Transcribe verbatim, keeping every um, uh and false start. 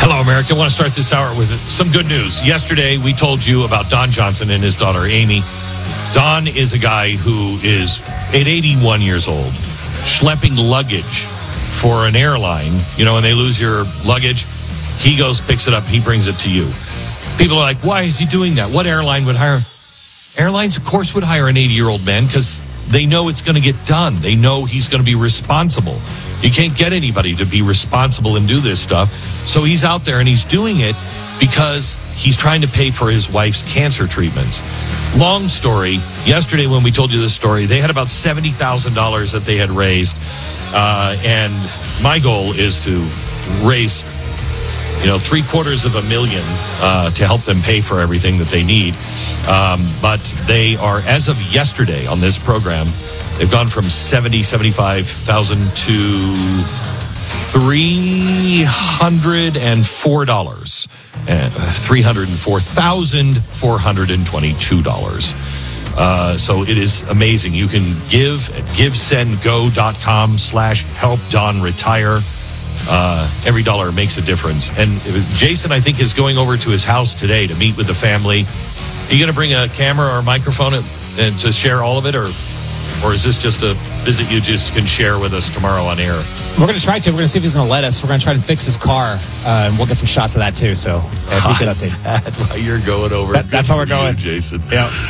Hello, America. I want to start this hour with some good news. Yesterday, we told you about Don Johnson and his daughter, Amy. Don is a guy who is, at eighty-one years old, schlepping luggage for an airline. You know, when they lose your luggage, he goes, picks it up, he brings it to you. People are like, why is he doing that? What airline would hire him? Airlines, of course, would hire an eighty-year-old man because they know it's going to get done. They know he's going to be responsible. You can't get anybody to be responsible and do this stuff. So he's out there and he's doing it because he's trying to pay for his wife's cancer treatments. Long story. Yesterday when we told you this story, they had about seventy thousand dollars that they had raised. Uh, and my goal is to raise, you know, three quarters of a million uh, to help them pay for everything that they need. Um, but they are, as of yesterday on this program, they've gone from seventy, seventy-five thousand to three hundred four dollars. Uh, three hundred four thousand four hundred twenty-two dollars. Uh, so it is amazing. You can give at givesendgo.com slash help Don retire. Uh, every dollar makes a difference. And Jason, I think, is going over to his house today to meet with the family. Are you going to bring a camera or a microphone and, and to share all of it, or or is this just a visit you just can share with us tomorrow on air? We're going to try to. We're going to see if he's going to let us. We're going to try to fix his car, uh, and we'll get some shots of that too. So, uh, we can update. Sad while you're going over. That, that's how we're going, you, Jason. Yeah.